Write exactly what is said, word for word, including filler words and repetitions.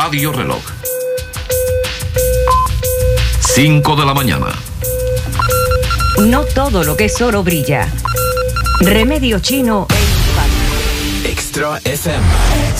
Radio Reloj. cinco de la mañana. No todo lo que es oro brilla. Remedio chino. Extra F M.